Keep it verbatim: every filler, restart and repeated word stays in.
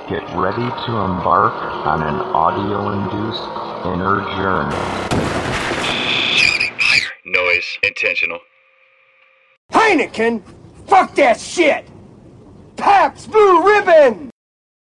Get ready to embark on an audio-induced inner journey. Fire. Noise. Intentional. Heineken! Fuck that shit! Pabst Blue Ribbon!